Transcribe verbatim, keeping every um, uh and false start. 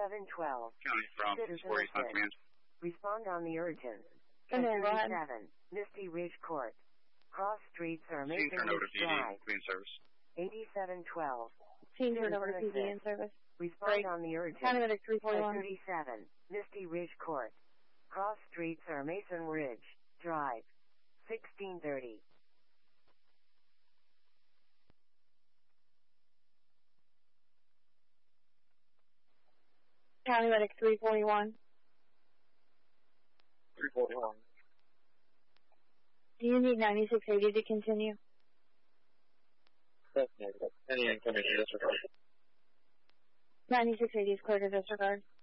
eighty-seven twelve. County from four eighty-five command. Respond on the urgent. Command, go ahead. thirty-seven, Misty Ridge Court. Cross streets are Team Mason turned over to Ridge P D, Drive. clean service. eighty-seven twelve. Team turned over to P D in service. Respond Great. on the urgent. County Medic three forty-one. thirty-seven, Misty Ridge Court. Cross streets are Mason Ridge Drive. sixteen thirty. County Medic three forty-one. three forty-one. Do you need ninety-six eighty to continue? That's negative. Any incoming disregard. ninety-six eighty is clear to disregard.